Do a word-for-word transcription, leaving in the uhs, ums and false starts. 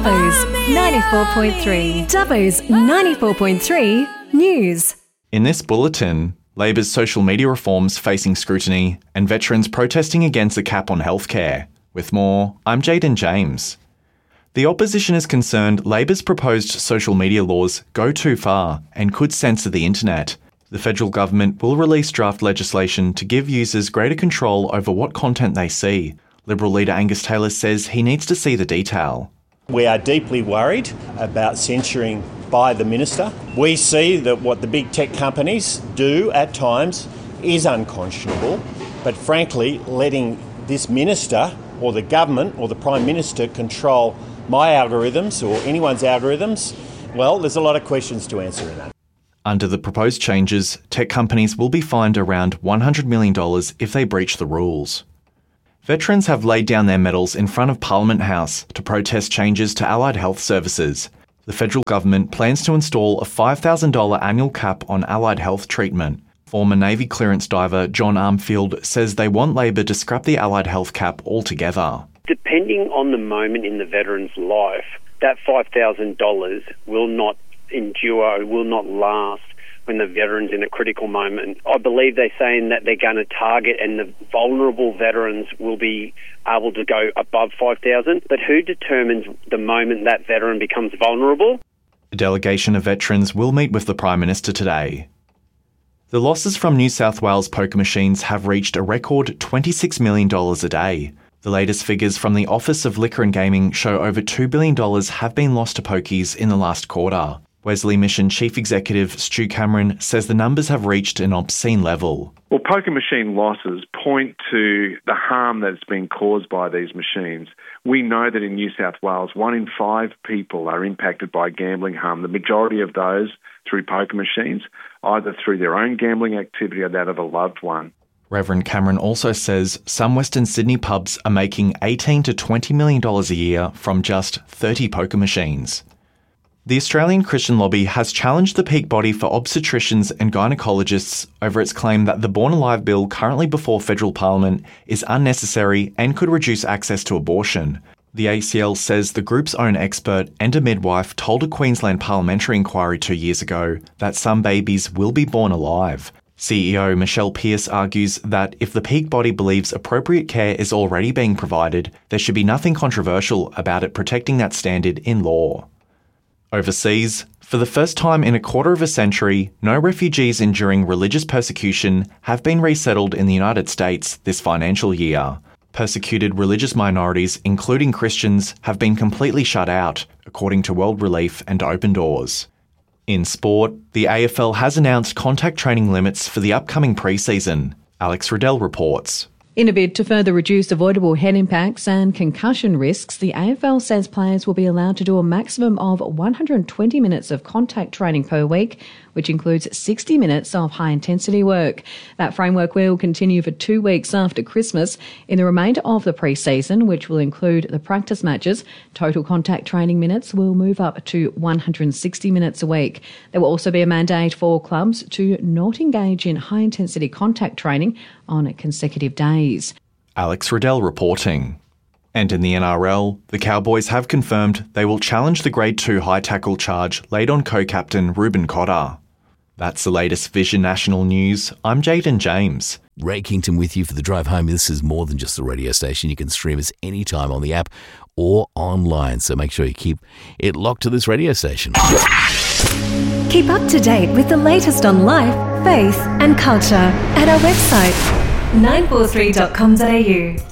Dubbo's ninety-four point three. Dubbo's ninety-four point three News. In this bulletin, Labor's social media reforms facing scrutiny and veterans protesting against a cap on healthcare. With more, I'm Jaden James. The opposition is concerned Labor's proposed social media laws go too far and could censor the internet. The federal government will release draft legislation to give users greater control over what content they see. Liberal leader Angus Taylor says he needs to see the detail. We are deeply worried about censoring by the minister. We see that what the big tech companies do at times is unconscionable, but frankly, letting this minister or the government or the Prime Minister control my algorithms or anyone's algorithms, well, there's a lot of questions to answer in that. Under the proposed changes, tech companies will be fined around one hundred million dollars if they breach the rules. Veterans have laid down their medals in front of Parliament House to protest changes to allied health services. The federal government plans to install a five thousand dollars annual cap on allied health treatment. Former Navy clearance diver John Armfield says they want Labor to scrap the allied health cap altogether. Depending on the moment in the veteran's life, that five thousand dollars will not endure, will not last when the veteran's in a critical moment. I believe they're saying that they're going to target and the vulnerable veterans will be able to go above five thousand dollars. But who determines the moment that veteran becomes vulnerable? A delegation of veterans will meet with the Prime Minister today. The losses from New South Wales poker machines have reached a record twenty-six million dollars a day. The latest figures from the Office of Liquor and Gaming show over two billion dollars have been lost to pokies in the last quarter. Wesley Mission Chief Executive Stu Cameron says the numbers have reached an obscene level. Well, poker machine losses point to the harm that's been caused by these machines. We know that in New South Wales, one in five people are impacted by gambling harm, the majority of those through poker machines, either through their own gambling activity or that of a loved one. Reverend Cameron also says some Western Sydney pubs are making eighteen to twenty million dollars a year from just thirty poker machines. The Australian Christian Lobby has challenged the peak body for obstetricians and gynecologists over its claim that the Born Alive bill currently before federal parliament is unnecessary and could reduce access to abortion. The A C L says the group's own expert and a midwife told a Queensland parliamentary inquiry two years ago that some babies will be born alive. C E O Michelle Pearce argues that if the peak body believes appropriate care is already being provided, there should be nothing controversial about it protecting that standard in law. Overseas, for the first time in a quarter of a century, no refugees enduring religious persecution have been resettled in the United States this financial year. Persecuted religious minorities, including Christians, have been completely shut out, according to World Relief and Open Doors. In sport, the A F L has announced contact training limits for the upcoming pre-season. Alex Riddell reports. In a bid to further reduce avoidable head impacts and concussion risks, the A F L says players will be allowed to do a maximum of one hundred twenty minutes of contact training per week, which includes sixty minutes of high-intensity work. That framework will continue for two weeks after Christmas. In the remainder of the pre-season, which will include the practice matches, total contact training minutes will move up to one hundred sixty minutes a week. There will also be a mandate for clubs to not engage in high-intensity contact training on consecutive days. Alex Riddell reporting. And in the N R L, the Cowboys have confirmed they will challenge the Grade two high tackle charge laid on co-captain Reuben Cotter. That's the latest Vision National News. I'm Jaden James. Ray Kington with you for the drive home. This is more than just a radio station. You can stream us anytime on the app or online, so make sure you keep it locked to this radio station. Keep up to date with the latest on life, faith and culture at our website nine four three dot com dot a u.